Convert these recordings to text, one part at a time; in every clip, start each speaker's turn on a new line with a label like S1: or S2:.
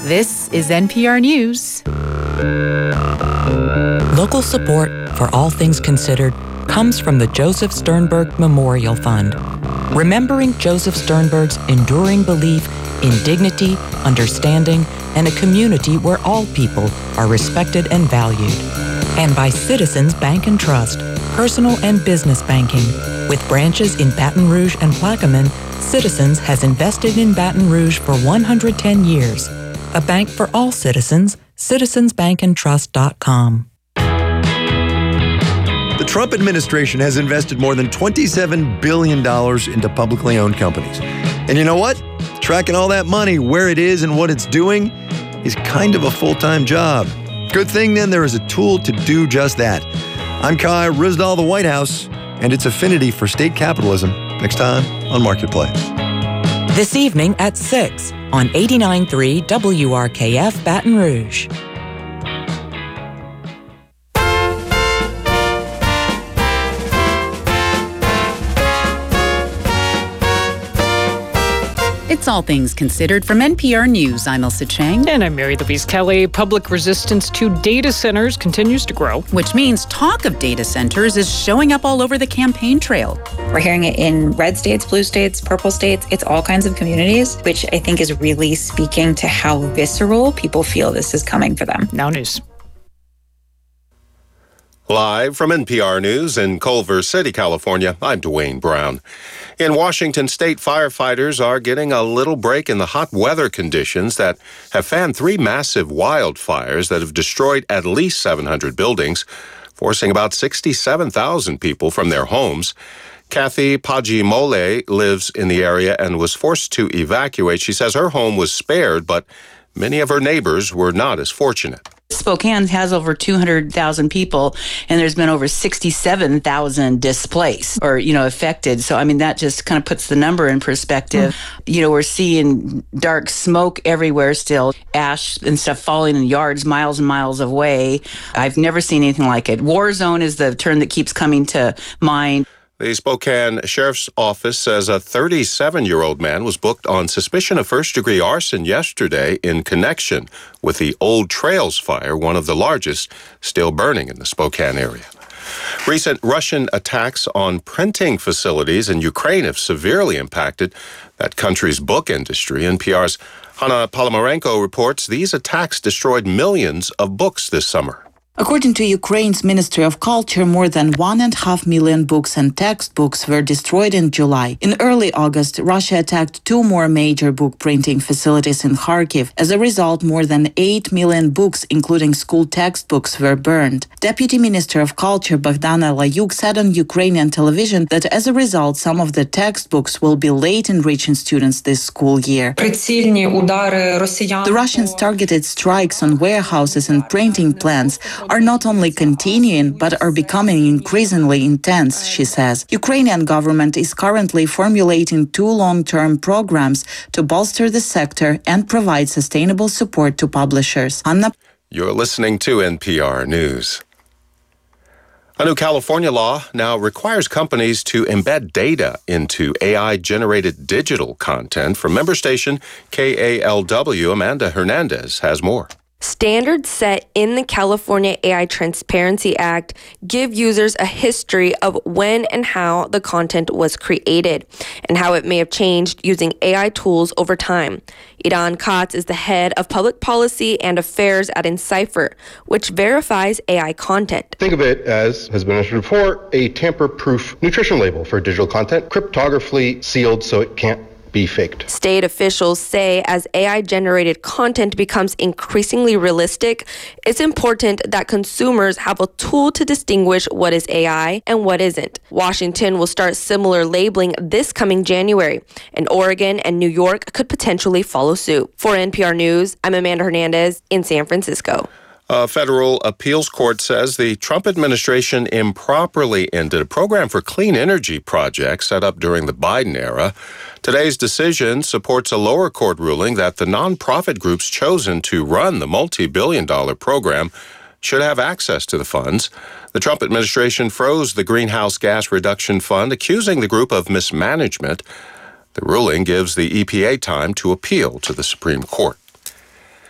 S1: This is NPR News.
S2: Local support for All Things Considered comes from the Joseph Sternberg Memorial Fund, remembering Joseph Sternberg's enduring belief in dignity, understanding, and a community where all people are respected and valued. And by Citizens Bank and Trust, personal and business banking. With branches in Baton Rouge and Plaquemine, Citizens has invested in Baton Rouge for 110 years. A bank for all citizens, citizensbankandtrust.com.
S3: The Trump administration has invested more than $27 billion into publicly owned companies. And you know what? Tracking all that money, where it is and what it's doing, is kind of a full-time job. Good thing, then, there is a tool to do just that. I'm Kai Ryssdal, the White House, and its affinity for state capitalism, next time on Marketplace.
S2: This evening at 6 on 89.3 WRKF Baton Rouge.
S1: It's All Things Considered from NPR News. I'm Elsa Chang.
S4: And I'm Mary Louise Kelly. Public resistance to data centers continues to grow.
S1: Which means talk of data centers is showing up all over the campaign trail.
S5: We're hearing it in red states, blue states, purple states. It's all kinds of communities, which I think is really speaking to how visceral people feel this is coming for them.
S4: Now News.
S6: Live from NPR News in Culver City, California, I'm Dwayne Brown. In Washington state, firefighters are getting a little break in the hot weather conditions that have fanned 3 massive wildfires that have destroyed at least 700 buildings, forcing about 67,000 people from their homes. Kathy Pajimole lives in the area and was forced to evacuate. She says her home was spared, but many of her neighbors were not as fortunate.
S7: Spokane has over 200,000 people, and there's been over 67,000 displaced or, affected. So, that just kind of puts the number in perspective. We're seeing dark smoke everywhere still, ash and stuff falling in yards miles and miles away. I've never seen anything like it. War zone is the term that keeps coming to mind.
S6: The Spokane Sheriff's Office says a 37-year-old man was booked on suspicion of first-degree arson yesterday in connection with the Old Trails fire, one of the largest still burning in the Spokane area. Recent Russian attacks on printing facilities in Ukraine have severely impacted that country's book industry. NPR's Hanna Palomarenko reports these attacks destroyed millions of books this summer.
S8: According to Ukraine's Ministry of Culture, more than 1.5 million books and textbooks were destroyed in July. In early August, Russia attacked 2 more major book printing facilities in Kharkiv. As a result, more than 8 million books, including school textbooks, were burned. Deputy Minister of Culture Bogdana Layuk said on Ukrainian television that as a result, some of the textbooks will be late in reaching students this school year. The Russians' targeted strikes on warehouses and printing plants are not only continuing, but are becoming increasingly intense, she says. Ukrainian government is currently formulating 2 long-term programs to bolster the sector and provide sustainable support to publishers.
S6: You're listening to NPR News. A new California law now requires companies to embed data into AI-generated digital content. From member station KALW, Amanda Hernandez has more.
S9: Standards set in the California AI Transparency Act give users a history of when and how the content was created and how it may have changed using AI tools over time. Idan Katz is the head of public policy and affairs at Encipher, which verifies AI content.
S10: Think of it as, has been mentioned before, a tamper-proof nutrition label for digital content, cryptographically sealed so it can't be faked.
S9: State officials say as AI-generated content becomes increasingly realistic, it's important that consumers have a tool to distinguish what is AI and what isn't. Washington will start similar labeling this coming January, and Oregon and New York could potentially follow suit. For NPR News, I'm Amanda Hernandez in San Francisco.
S6: A federal appeals court says the Trump administration improperly ended a program for clean energy projects set up during the Biden era. Today's decision supports a lower court ruling that the nonprofit groups chosen to run the multi-billion-dollar program should have access to the funds. The Trump administration froze the Greenhouse Gas Reduction Fund, accusing the group of mismanagement. The ruling gives the EPA time to appeal to the Supreme Court.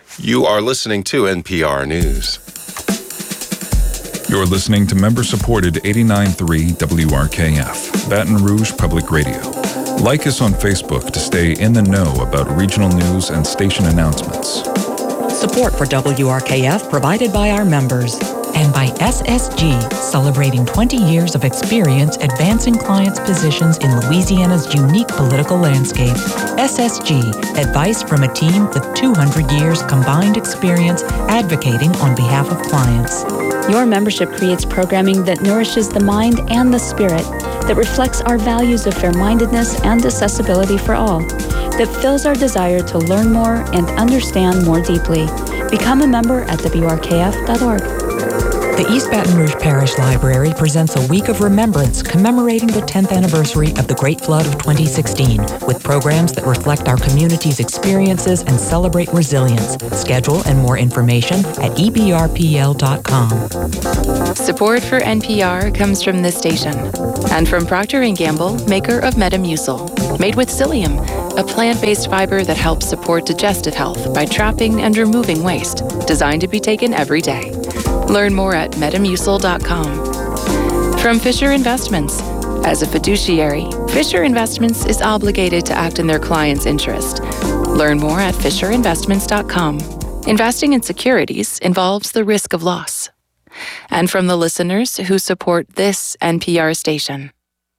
S6: You are listening to NPR News.
S11: You're listening to member-supported 89.3 WRKF, Baton Rouge Public Radio. Like us on Facebook to stay in the know about regional news and station announcements.
S2: Support for WRKF provided by our members and by SSG, celebrating 20 years of experience advancing clients' positions in Louisiana's unique political landscape. SSG, advice from a team with 200 years combined experience advocating on behalf of clients.
S12: Your membership creates programming that nourishes the mind and the spirit, that reflects our values of fair-mindedness and accessibility for all, that fills our desire to learn more and understand more deeply. Become a member at WRKF.org.
S2: The East Baton Rouge Parish Library presents a week of remembrance commemorating the 10th anniversary of the Great Flood of 2016, with programs that reflect our community's experiences and celebrate resilience. Schedule and more information at ebrpl.com.
S13: Support for NPR comes from this station and from Procter & Gamble, maker of Metamucil, made with psyllium, a plant-based fiber that helps support digestive health by trapping and removing waste, designed to be taken every day. Learn more at Metamucil.com. From Fisher Investments. As a fiduciary, Fisher Investments is obligated to act in their client's interest. Learn more at FisherInvestments.com. Investing in securities involves the risk of loss. And from the listeners who support this NPR station.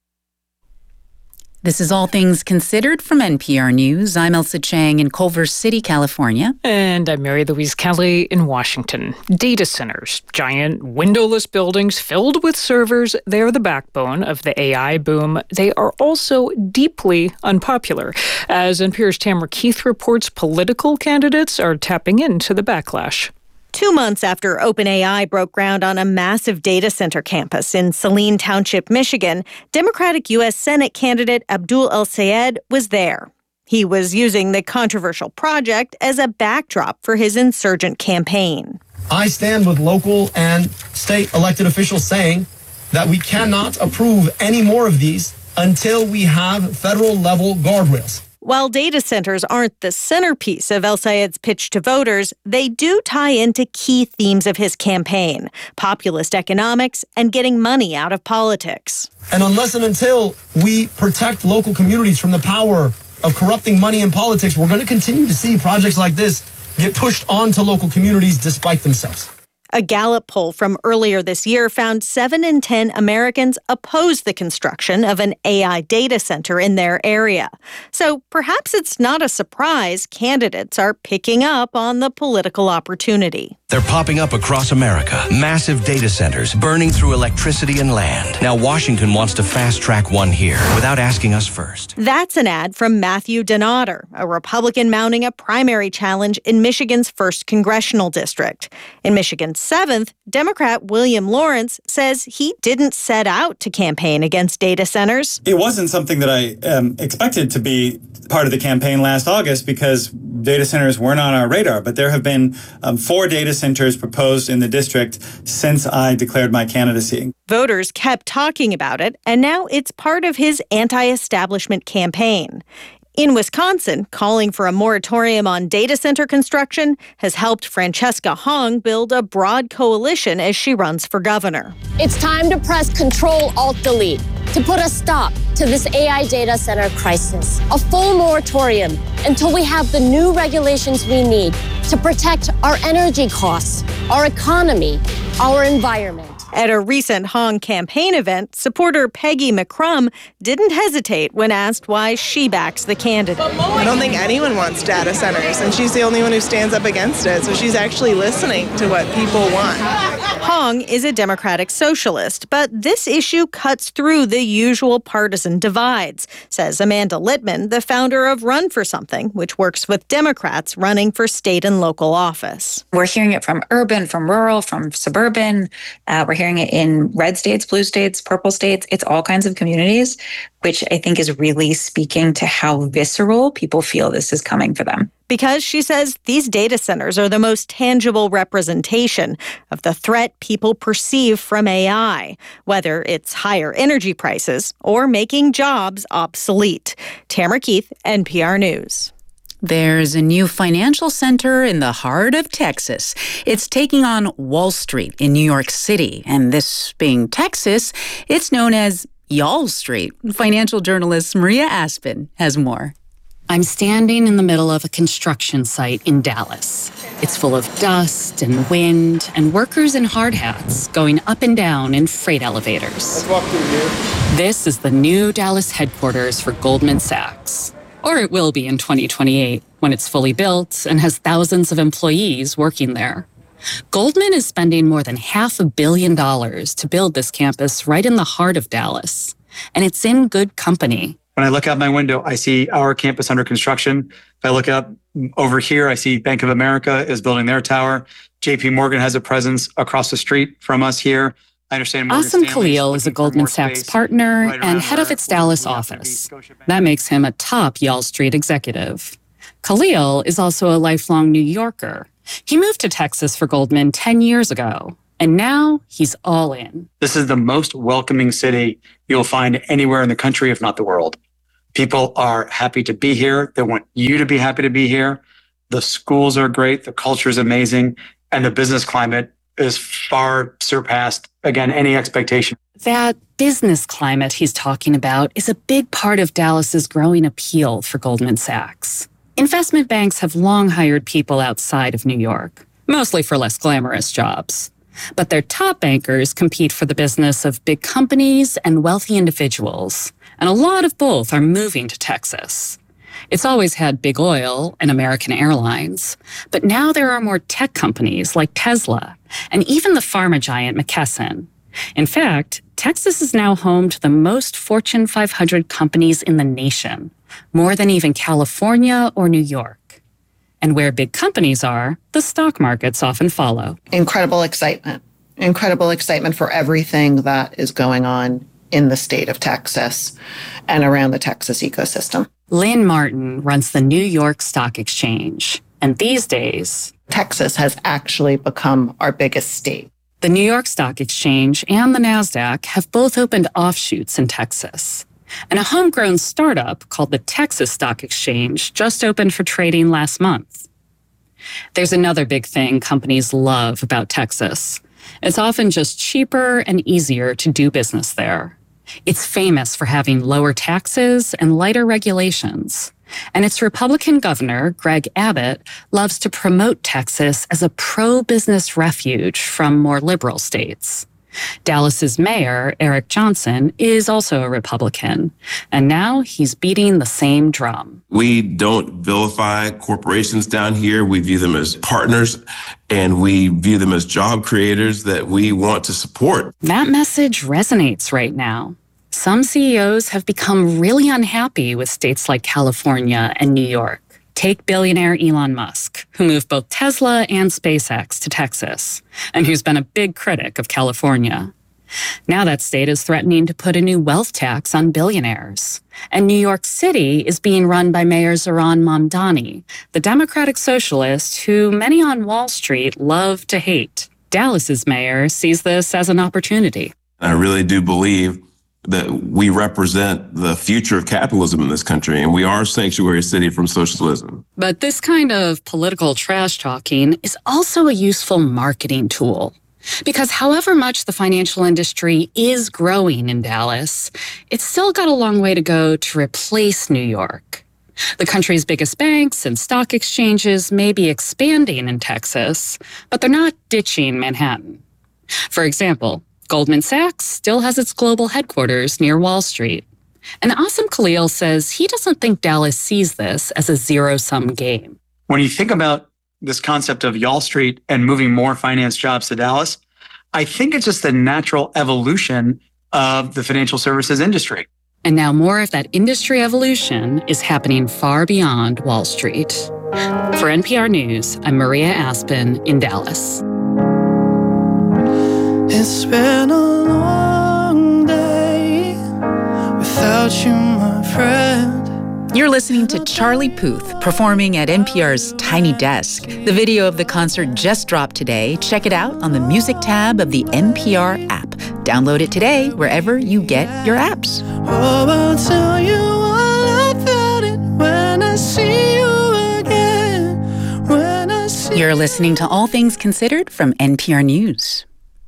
S1: This is All Things Considered from NPR News. I'm Elsa Chang in Culver City, California.
S4: And I'm Mary Louise Kelly in Washington. Data centers, giant windowless buildings filled with servers, they're the backbone of the AI boom. They are also deeply unpopular. As NPR's Tamara Keith reports, political candidates are tapping into the backlash.
S14: 2 months after OpenAI broke ground on a massive data center campus in Saline Township, Michigan, Democratic U.S. Senate candidate Abdul El-Sayed was there. He was using the controversial project as a backdrop for his insurgent campaign.
S15: I stand with local and state elected officials saying that we cannot approve any more of these until we have federal-level guardrails.
S14: While data centers aren't the centerpiece of El-Sayed's pitch to voters, they do tie into key themes of his campaign: populist economics and getting money out of politics.
S15: And unless and until we protect local communities from the power of corrupting money in politics, we're going to continue to see projects like this get pushed onto local communities despite themselves.
S14: A Gallup poll from earlier this year found 7 in 10 Americans oppose the construction of an AI data center in their area. So perhaps it's not a surprise candidates are picking up on the political opportunity.
S16: They're popping up across America. Massive data centers burning through electricity and land. Now Washington wants to fast-track one here without asking us first.
S14: That's an ad from Matthew Donader, a Republican mounting a primary challenge in Michigan's 1st congressional district. In Michigan's 7th, Democrat William Lawrence says he didn't set out to campaign against data centers.
S17: It wasn't something that I expected to be part of the campaign last August because data centers weren't on our radar. But there have been 4 data centers proposed in the district since I declared my candidacy.
S14: Voters kept talking about it, and now it's part of his anti-establishment campaign. In Wisconsin, calling for a moratorium on data center construction has helped Francesca Hong build a broad coalition as she runs for governor.
S18: It's time to press Control-Alt-Delete to put a stop to this AI data center crisis. A full moratorium until we have the new regulations we need to protect our energy costs, our economy, our environment.
S14: At a recent Hong campaign event, supporter Peggy McCrum didn't hesitate when asked why she backs the candidate.
S19: I don't think anyone wants data centers, and she's the only one who stands up against it, so she's actually listening to what people want.
S14: Hong is a Democratic socialist, but this issue cuts through the usual partisan divides, says Amanda Littman, the founder of Run for Something, which works with Democrats running for state and local office.
S5: We're hearing it from urban, from rural, from suburban. We're hearing it in red states, blue states, purple states. It's all kinds of communities, which I think is really speaking to how visceral people feel this is coming for them.
S14: Because she says these data centers are the most tangible representation of the threat people perceive from AI, whether it's higher energy prices or making jobs obsolete. Tamara Keith, NPR News.
S1: There's a new financial center in the heart of Texas. It's taking on Wall Street in New York City. And this being Texas, it's known as Y'all Street. Financial journalist Maria Aspen has more.
S20: I'm standing in the middle of a construction site in Dallas. It's full of dust and wind and workers in hard hats going up and down in freight elevators.
S10: Let's walk through here.
S20: This is the new Dallas headquarters for Goldman Sachs. Or it will be in 2028, when it's fully built and has thousands of employees working there. Goldman is spending more than $500 million to build this campus right in the heart of Dallas. And it's in good company.
S21: When I look out my window, I see our campus under construction. If I look up over here, I see Bank of America is building their tower. JP Morgan has a presence across the street from us here. I understand
S20: Asim Khalil is a Goldman Sachs partner and head of its Dallas office. That makes him a top Y'all Street executive. Khalil is also a lifelong New Yorker. He moved to Texas for Goldman 10 years ago, and now he's all in.
S21: This is the most welcoming city you'll find anywhere in the country, if not the world. People are happy to be here. They want you to be happy to be here. The schools are great. The culture is amazing. And the business climate is far surpassed, again, any expectation.
S20: That business climate he's talking about is a big part of Dallas's growing appeal for Goldman Sachs. Investment banks have long hired people outside of New York, mostly for less glamorous jobs. But their top bankers compete for the business of big companies and wealthy individuals, and a lot of both are moving to Texas. It's always had big oil and American Airlines, but now there are more tech companies like Tesla and even the pharma giant McKesson. In fact, Texas is now home to the most Fortune 500 companies in the nation, more than even California or New York. And where big companies are, the stock markets often follow.
S22: Incredible excitement for everything that is going on in the state of Texas and around the Texas ecosystem.
S20: Lynn Martin runs the New York Stock Exchange. And these days,
S22: Texas has actually become our biggest state.
S20: The New York Stock Exchange and the NASDAQ have both opened offshoots in Texas. And a homegrown startup called the Texas Stock Exchange just opened for trading last month. There's another big thing companies love about Texas. It's often just cheaper and easier to do business there. It's famous for having lower taxes and lighter regulations. And its Republican governor, Greg Abbott, loves to promote Texas as a pro-business refuge from more liberal states. Dallas's mayor, Eric Johnson, is also a Republican, and now he's beating the same drum.
S23: We don't vilify corporations down here. We view them as partners, and we view them as job creators that we want to support.
S20: That message resonates right now. Some CEOs have become really unhappy with states like California and New York. Take billionaire Elon Musk, who moved both Tesla and SpaceX to Texas, and who's been a big critic of California. Now that state is threatening to put a new wealth tax on billionaires. And New York City is being run by Mayor Zohran Mamdani, the Democratic socialist who many on Wall Street love to hate. Dallas's mayor sees this as an opportunity.
S23: I really do believe that we represent the future of capitalism in this country, and we are a sanctuary city from socialism.
S20: But this kind of political trash talking is also a useful marketing tool. Because however much the financial industry is growing in Dallas, it's still got a long way to go to replace New York. The country's biggest banks and stock exchanges may be expanding in Texas, but they're not ditching Manhattan. For example, Goldman Sachs still has its global headquarters near Wall Street. And Asim Khalil says he doesn't think Dallas sees this as a zero-sum game.
S21: When you think about this concept of Y'all Street and moving more finance jobs to Dallas, I think it's just the natural evolution of the financial services industry.
S20: And now more of that industry evolution is happening far beyond Wall Street. For NPR News, I'm Maria Aspen in Dallas.
S24: It's been a long day without you, my friend.
S1: You're listening to Charlie Puth performing at NPR's Tiny Desk. The video of the concert just dropped today. Check it out on the music tab of the NPR app. Download it today wherever you get your apps.
S24: Oh, I'll tell you all about it when I see you
S1: You're listening to All Things Considered from NPR News.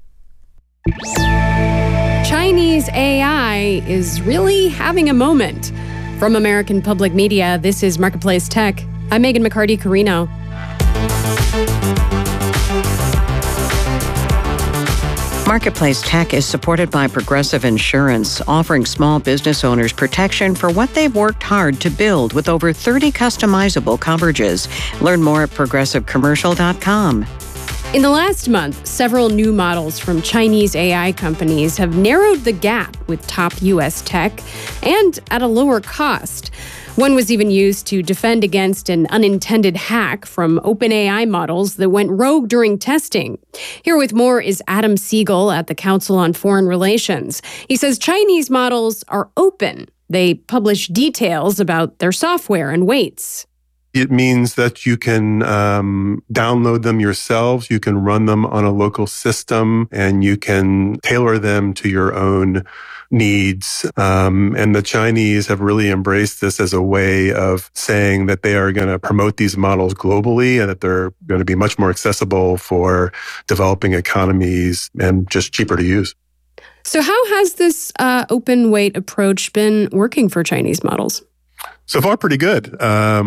S3: Chinese AI is really having a moment. From American Public Media, this is Marketplace Tech. I'm Megan McCarty-Carino.
S7: Marketplace Tech is supported by Progressive Insurance, offering small business owners protection for what they've worked hard to build with over 30 customizable coverages. Learn more at progressivecommercial.com.
S3: In the last month, several new models from Chinese AI companies have narrowed the gap with top U.S. tech and at a lower cost. One was even used to defend against an unintended hack from OpenAI models that went rogue during testing. Here with more is Adam Siegel at the Council on Foreign Relations. He says Chinese models are open. They publish details about their software and weights.
S8: It means that you can download them yourselves, you can run them on a local system, and you can tailor them to your own needs. And the Chinese have really embraced this as a way of saying that they are going to promote these models globally and that they're going to be much more accessible for developing economies and just cheaper to use.
S3: So how has this open weight approach been working for Chinese models?
S8: So far, pretty good.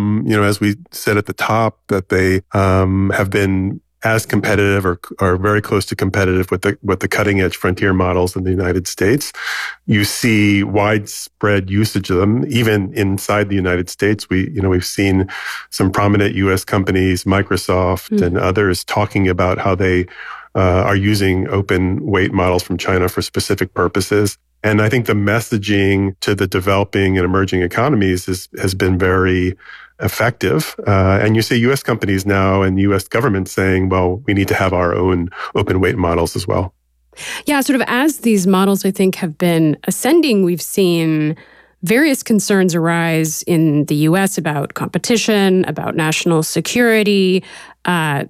S8: As we said at the top, that they have been as competitive or very close to competitive with the cutting edge frontier models in the United States. You see widespread usage of them, even inside the United States. We've seen some prominent U.S. companies, Microsoft and others, talking about how they are using open weight models from China for specific purposes. And I think the messaging to the developing and emerging economies has been very effective. And you see U.S. companies now and U.S. government saying, well, we need to have our own open weight models as well.
S3: Yeah, sort of as these models, I think, have been ascending, we've seen various concerns arise in the U.S. about competition, about national security. And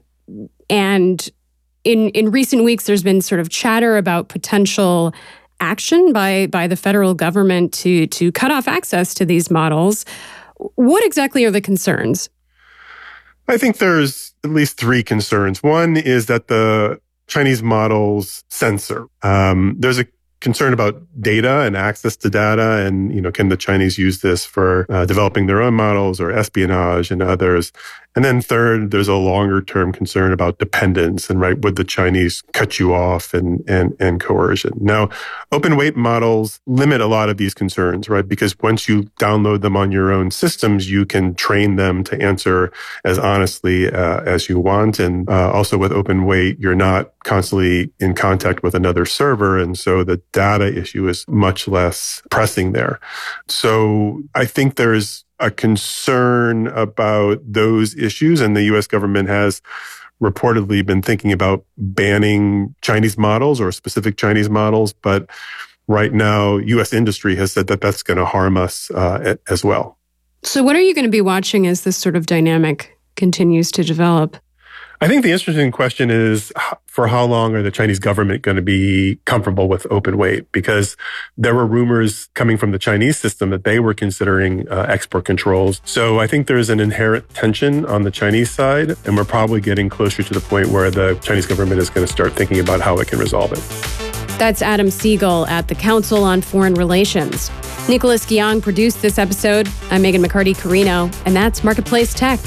S3: in recent weeks, there's been sort of chatter about potential action by the federal government to cut off access to these models. What exactly are the concerns?
S8: I think there's at least three concerns. One is that the Chinese models censor. There's a concern about data and access to data, and can the Chinese use this for developing their own models or espionage and others? And then third, there's a longer term concern about dependence and would the Chinese cut you off and coercion. Now, open weight models limit a lot of these concerns, right? Because once you download them on your own systems, you can train them to answer as honestly as you want. And also with open weight, you're not constantly in contact with another server. And so the data issue is much less pressing there. So I think there's a concern about those issues, and the U.S. government has reportedly been thinking about banning Chinese models or specific Chinese models. But right now, U.S. industry has said that that's going to harm us as well.
S3: So what are you going to be watching as this sort of dynamic continues to develop?
S8: I think the interesting question is, for how long are the Chinese government going to be comfortable with open weight? Because there were rumors coming from the Chinese system that they were considering export controls. So I think there's an inherent tension on the Chinese side, and we're probably getting closer to the point where the Chinese government is going to start thinking about how it can resolve it.
S3: That's Adam Siegel at the Council on Foreign Relations. Nicholas Guillaume produced this episode. I'm Megan McCarty-Carino, and that's Marketplace Tech.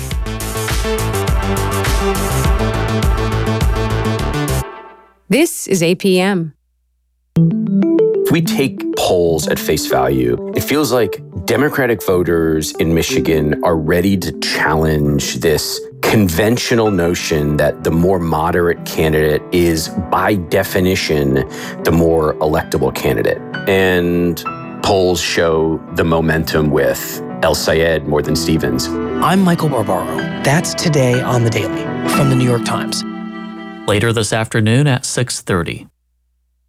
S3: This is APM.
S9: If we take polls at face value, it feels like Democratic voters in Michigan are ready to challenge this conventional notion that the more moderate candidate is, by definition, the more electable candidate. And polls show the momentum with El Sayed more than Stevens.
S25: I'm Michael Barbaro. That's Today on the Daily from the New York Times.
S26: Later this afternoon at 6:30.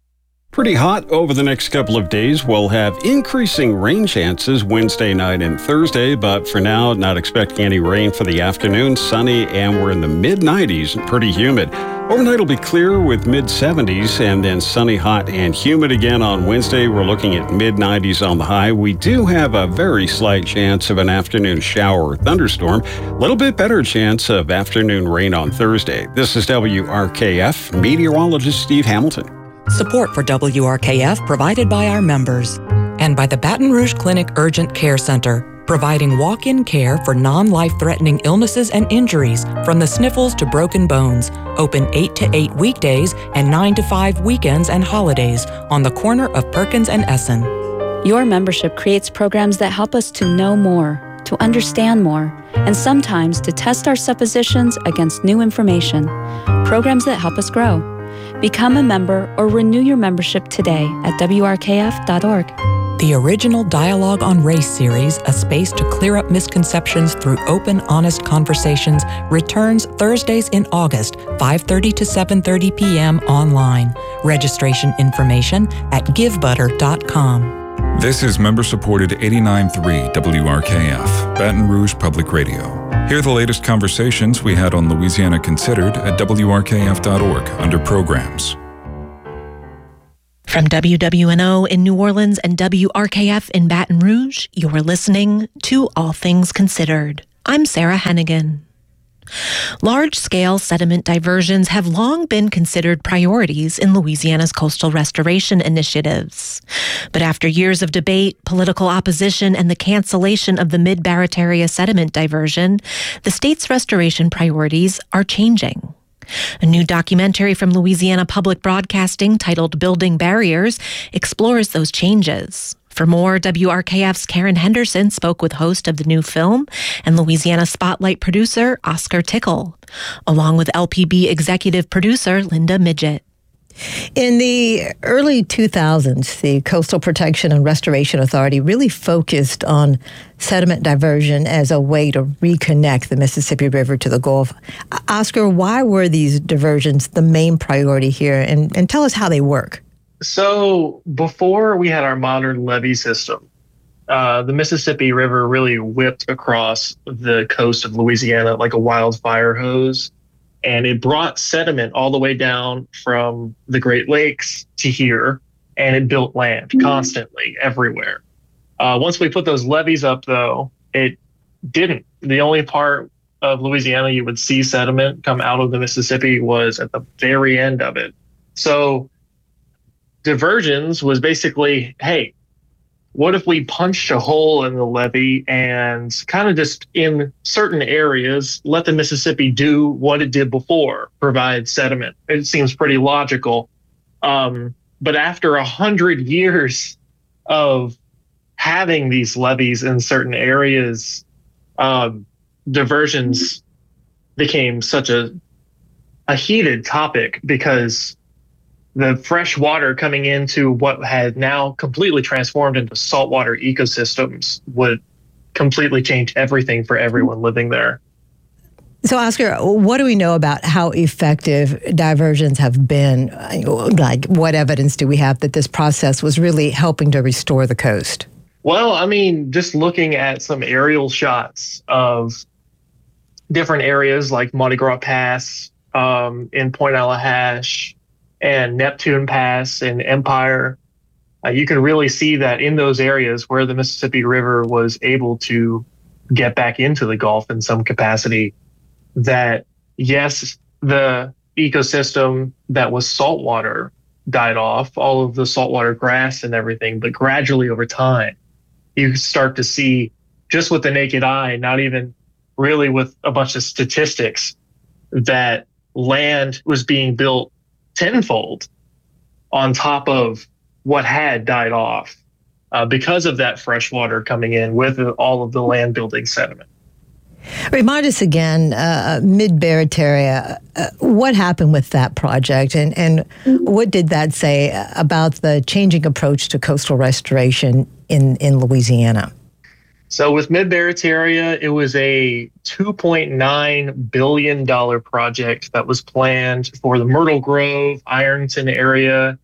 S2: Pretty hot over the next couple of days. We'll have increasing rain chances Wednesday night and Thursday, but for now, not expecting any rain for the afternoon. Sunny, and we're in the mid-90s and pretty humid. Overnight will be clear with mid-70s and then sunny, hot, and humid again on Wednesday. We're looking at mid-90s on the high. We do have a very slight chance of an afternoon shower or thunderstorm. A little bit better chance of afternoon rain on Thursday. This is WRKF meteorologist Steve Hamilton.
S6: Support for WRKF provided by our members and by the Baton Rouge Clinic Urgent Care Center, providing walk-in care for non-life-threatening illnesses and injuries from the sniffles to broken bones. Open 8 to 8 weekdays and 9 to 5 weekends and holidays on the corner of Perkins and Essen.
S11: Your membership creates programs that help us to know more, to understand more, and sometimes to test our suppositions against new information. Programs that help us grow. Become a member or renew your membership today at WRKF.org.
S6: The original Dialogue on Race series, a space to clear up misconceptions through open, honest conversations, returns Thursdays in August, 5:30 to 7:30 p.m. online. Registration information at givebutter.com.
S12: This is member-supported 89.3 WRKF, Baton Rouge Public Radio. Hear the latest conversations we had on Louisiana Considered at WRKF.org under Programs.
S13: From WWNO in New Orleans and WRKF in Baton Rouge, you're listening to All Things Considered. I'm Sarah Hennigan. Large-scale sediment diversions have long been considered priorities in Louisiana's coastal restoration initiatives. But after years of debate, political opposition, and the cancellation of the Mid-Barataria sediment diversion, the state's restoration priorities are changing. A new documentary from Louisiana Public Broadcasting titled Building Barriers explores those changes. For more, WRKF's Karen Henderson spoke with host of the new film and Louisiana Spotlight producer Oscar Tickle, along with LPB executive producer Linda Midget.
S26: In the early 2000s, the Coastal Protection and Restoration Authority really focused on sediment diversion as a way to reconnect the Mississippi River to the Gulf. Oscar, why were these diversions the main priority here? And tell us how they work.
S27: So before we had our modern levee system, the Mississippi River really whipped across the coast of Louisiana like a wildfire hose. And it brought sediment all the way down from the Great Lakes to here, and it built land constantly everywhere. Once we put those levees up, though, it didn't. The only part of Louisiana you would see sediment come out of the Mississippi was at the very end of it. So diversions was basically, hey, what if we punched a hole in the levee and kind of just in certain areas, let the Mississippi do what it did before, provide sediment? It seems pretty logical. But after 100 years of having these levees in certain areas, diversions became such a heated topic because the fresh water coming into what had now completely transformed into saltwater ecosystems would completely change everything for everyone living there.
S26: So, Oscar, what do we know about how effective diversions have been? Like, what evidence do we have that this process was really helping to restore the coast?
S27: Well, I mean, just looking at some aerial shots of different areas like Mardi Gras Pass in Point Allahache, and Neptune Pass and Empire, you can really see that in those areas where the Mississippi River was able to get back into the Gulf in some capacity, that yes, the ecosystem that was saltwater died off, all of the saltwater grass and everything, but gradually over time, you start to see just with the naked eye, not even really with a bunch of statistics, that land was being built tenfold on top of what had died off because of that fresh water coming in with all of the land building sediment.
S26: Remind us again, Mid-Barataria, what happened with that project and what did that say about the changing approach to coastal restoration in Louisiana?
S27: So with Mid-Barataria, it was a $2.9 billion project that was planned for the Myrtle Grove, Ironton area,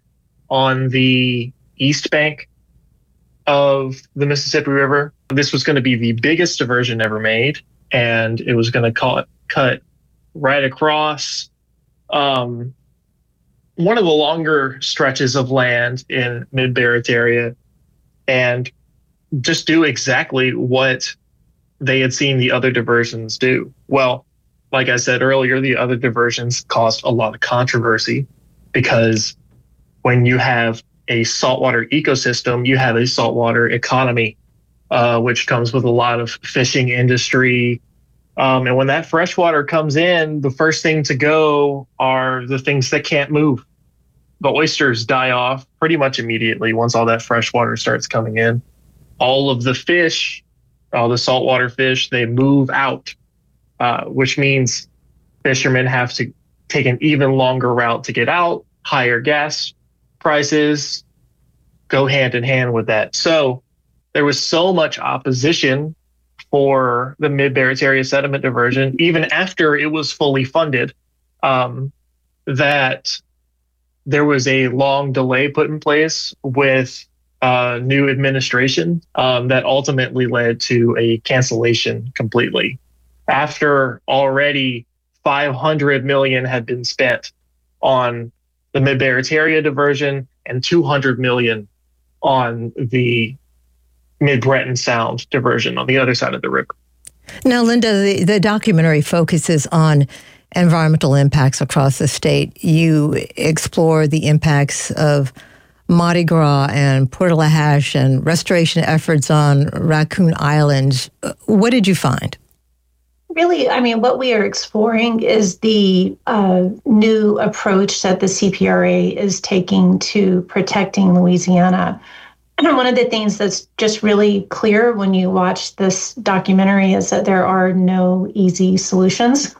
S27: on the east bank of the Mississippi River. This was going to be the biggest diversion ever made, and it was going to cut right across one of the longer stretches of land in Mid-Barrett area, and just do exactly what they had seen the other diversions do. Well, like I said earlier, the other diversions caused a lot of controversy because when you have a saltwater ecosystem, you have a saltwater economy, which comes with a lot of fishing industry. And when that freshwater comes in, the first thing to go are the things that can't move. The oysters die off pretty much immediately once all that freshwater starts coming in. All of the fish, all the saltwater fish, they move out, which means fishermen have to take an even longer route to get out. Higher gas prices go hand in hand with that. So there was so much opposition for the Mid-Barrett area sediment diversion, even after it was fully funded, that there was a long delay put in place with new administration that ultimately led to a cancellation completely. After already $500 million had been spent on the Mid-Barrett area diversion and $200 million on the Mid-Breton Sound diversion on the other side of the river.
S26: Now, Linda, the documentary focuses on environmental impacts across the state. You explore the impacts of Mardi Gras and Portalahash and restoration efforts on Raccoon Island. What did you find?
S4: Really, I mean, what we are exploring is the new approach that the CPRA is taking to protecting Louisiana. And one of the things that's just really clear when you watch this documentary is that there are no easy solutions.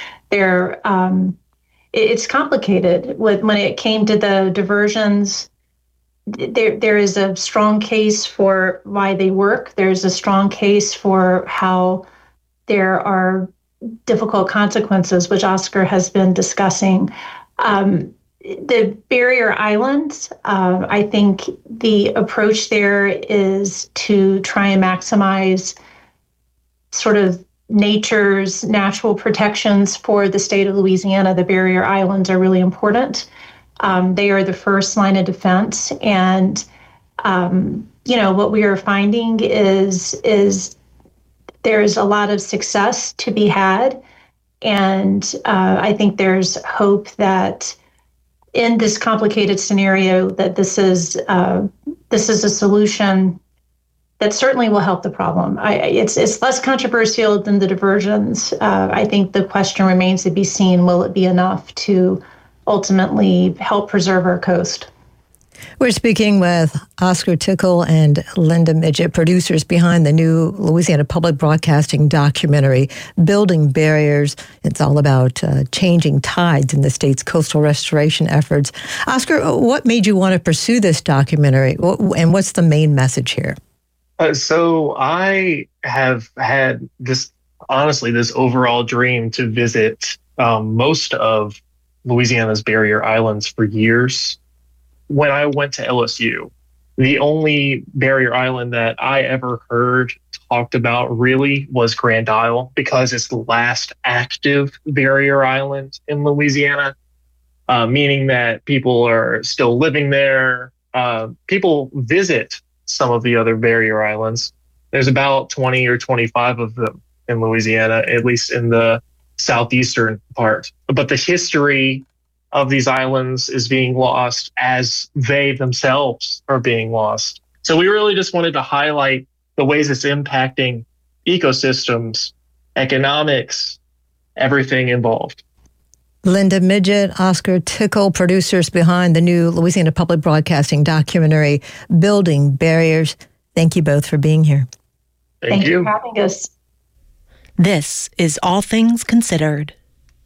S4: It's complicated. When it came to the diversions, there is a strong case for why they work. There's a strong case for how there are difficult consequences, which Oscar has been discussing. The barrier islands, I think the approach there is to try and maximize sort of nature's natural protections for the state of Louisiana. The barrier islands are really important. They are the first line of defense. And, what we are finding is there's a lot of success to be had. And I think there's hope that in this complicated scenario that this is a solution that certainly will help the problem. It's less controversial than the diversions. I think the question remains to be seen, will it be enough to ultimately help preserve our coast?
S26: We're speaking with Oscar Tickle and Linda Midgett, producers behind the new Louisiana Public Broadcasting documentary, Building Barriers. It's all about changing tides in the state's coastal restoration efforts. Oscar, what made you want to pursue this documentary, and what's the main message here?
S27: So I have had this overall dream to visit most of Louisiana's barrier islands for years. When I went to LSU, the only barrier island that I ever heard talked about really was Grand Isle, because it's the last active barrier island in Louisiana, meaning that people are still living there. People visit some of the other barrier islands. There's about 20 or 25 of them in Louisiana, at least in the southeastern part. But the history of these islands is being lost as they themselves are being lost. So we really just wanted to highlight the ways it's impacting ecosystems, economics, everything involved.
S26: Linda Midgett, Oscar Tickle, producers behind the new Louisiana Public Broadcasting documentary, Building Barriers. Thank you both for being here.
S27: Thank
S4: you for having us.
S13: This is All Things Considered.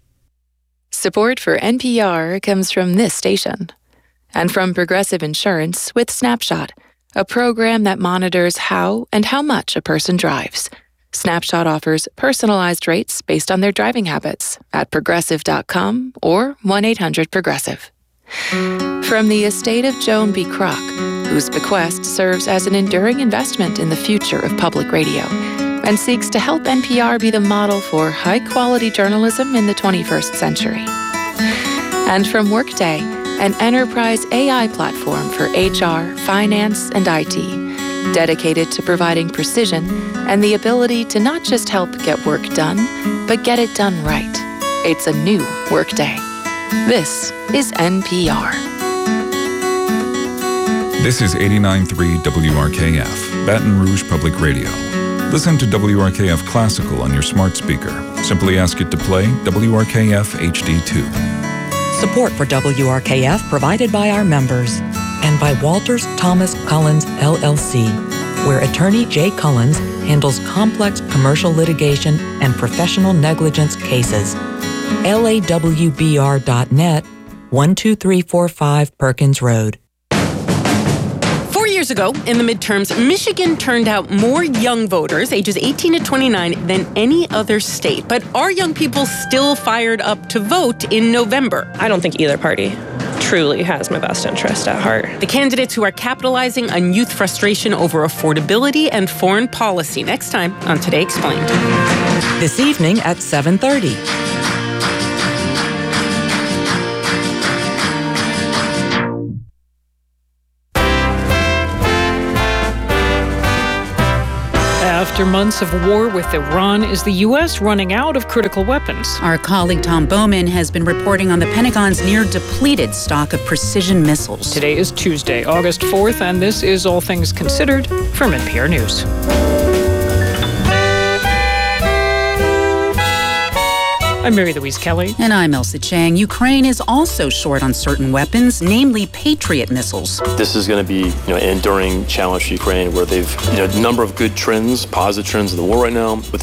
S5: Support for NPR comes from this station and from Progressive Insurance with Snapshot, a program that monitors how and how much a person drives. Snapshot offers personalized rates based on their driving habits at progressive.com or 1-800-PROGRESSIVE. From the estate of Joan B. Kroc, whose bequest serves as an enduring investment in the future of public radio and seeks to help NPR be the model for high-quality journalism in the 21st century. And from Workday, an enterprise AI platform for HR, finance, and IT, dedicated to providing precision and the ability to not just help get work done, but get it done right. It's a new Workday. This is NPR.
S12: This is 89.3 WRKF, Baton Rouge Public Radio. Listen to WRKF Classical on your smart speaker. Simply ask it to play WRKF HD2.
S6: Support for WRKF provided by our members and by Walters Thomas Collins LLC, where attorney Jay Collins handles complex commercial litigation and professional negligence cases. LAWBR.net, 12345 Perkins Road.
S10: 4 years ago, in the midterms, Michigan turned out more young voters, ages 18 to 29, than any other state. But are young people still fired up to vote in November?
S14: I don't think either party truly has my best interest at heart.
S10: The candidates who are capitalizing on youth frustration over affordability and foreign policy. Next time on Today Explained.
S6: This evening at 7:30.
S15: After months of war with Iran, is the U.S. running out of critical weapons?
S1: Our colleague Tom Bowman has been reporting on the Pentagon's near-depleted stock of precision missiles.
S15: Today is Tuesday, August 4th, and this is All Things Considered from NPR News. I'm Mary Louise Kelly.
S1: And I'm Elsa Chang. Ukraine is also short on certain weapons, namely Patriot missiles.
S16: This is going to be an enduring challenge for Ukraine where they've a number of good trends, positive trends in the war right now. But